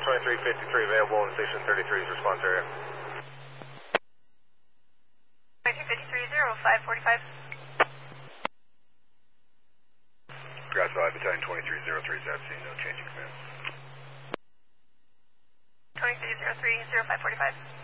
2353 available in Station 33's response area. 2353, 0545. Grass Valley Battalion 2303 is at scene, no changing command. 2303, 0545.